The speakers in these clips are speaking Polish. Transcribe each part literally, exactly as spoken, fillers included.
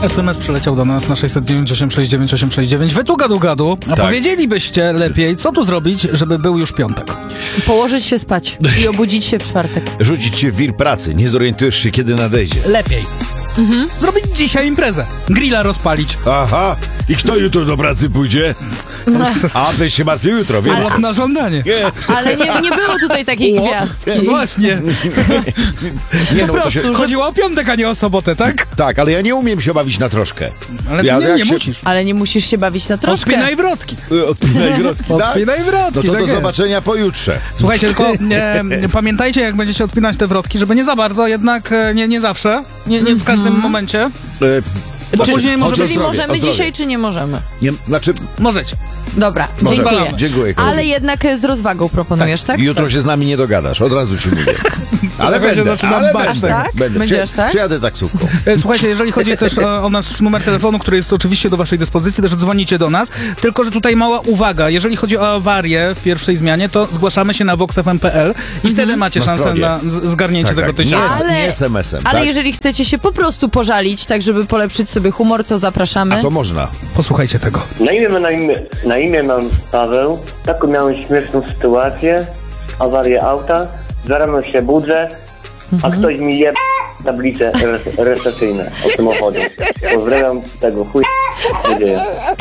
es em es przyleciał do nas na sześć dziewięć osiem sześć dziewięć osiem sześć dziewięć. Wy tu gadu gadu, a Tak. powiedzielibyście lepiej, co tu zrobić, żeby był już piątek. Położyć się spać i obudzić się w czwartek. Rzucić się w wir pracy, nie zorientujesz się, kiedy nadejdzie. Lepiej. Mhm. Zrobić dzisiaj imprezę. Grilla rozpalić. Aha, i kto jutro do pracy pójdzie? A, byś się martwił jutro, wiesz? Ale na żądanie. Nie, Ale nie, nie było tutaj takiej gwiazdki. No właśnie. nie Po no, to się... prostu chodziło o piątek, a nie o sobotę, tak? Tak, ale ja nie umiem się bawić na troszkę. Ale ja, nie, jak nie się... musisz. Ale nie musisz się bawić na troszkę. Odpinaj wrotki. Odpinaj wrotki, tak? Odpinaj wrotki, No to tak do jest. zobaczenia pojutrze. Słuchajcie, tylko nie, nie, pamiętajcie, jak będziecie odpinać te wrotki, żeby nie za bardzo, jednak e, nie, nie zawsze, nie, nie w każdym momencie. E, Bo Czy, później może czyli być zdrowie, możemy o zdrowie. dzisiaj, czy nie możemy? Nie, znaczy, Możecie. Dobra, Możemy. dziękuję. Dziękuję, kochani. Ale jednak z rozwagą proponujesz, tak? jutro się z nami nie dogadasz, od razu ci mówię. Ale Trochę się będę, zaczynam ale bać będę, tego. Tak? będę. Będziesz, Przy- tak? Przyjadę taksówką. E, Słuchajcie, jeżeli chodzi też o, o nasz numer telefonu, który jest oczywiście do waszej dyspozycji, też dzwonicie do nas, tylko że tutaj mała uwaga, jeżeli chodzi o awarię w pierwszej zmianie, to zgłaszamy się na vox f m kropka p l i wtedy macie Na szansę stronie. na z- zgarnięcie Tak, tego tak. tysiąca. Nie, Ale- nie es em esem, Ale tak? jeżeli chcecie się po prostu pożalić, tak żeby polepszyć sobie humor, to zapraszamy. A to można. Posłuchajcie tego. Na imię, na imię, na imię mam Paweł. Taką miałem śmieszną sytuację. Awarię auta. Z rano się budzę, a ktoś mi je tablice re- recepcyjne o samochodzie. Pozdrawiam tego chuj nie dzieje.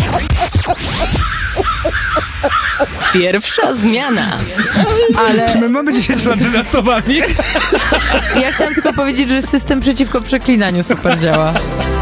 Pierwsza zmiana. Ale Czy my mamy dziesięć lat żartowami? ja chciałam tylko powiedzieć, że system przeciwko przeklinaniu super działa.